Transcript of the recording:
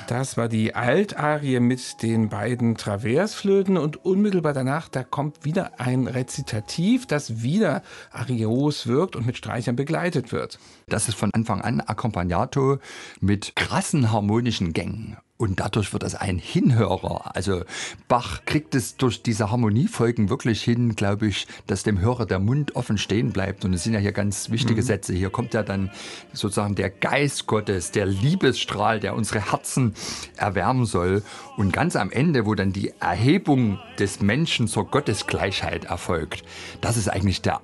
Das war die Altarie mit den beiden Traversflöten und unmittelbar danach, da kommt wieder ein Rezitativ, das wieder arios wirkt und mit Streichern begleitet wird. Das ist von Anfang an Accompagnato mit krassen harmonischen Gängen. Und dadurch wird es ein Hinhörer. Also Bach kriegt es durch diese Harmoniefolgen wirklich hin, glaube ich, dass dem Hörer der Mund offen stehen bleibt. Und es sind ja hier ganz wichtige Sätze. Hier kommt ja dann sozusagen der Geist Gottes, der Liebesstrahl, der unsere Herzen erwärmen soll. Und ganz am Ende, wo dann die Erhebung des Menschen zur Gottesgleichheit erfolgt, das ist eigentlich der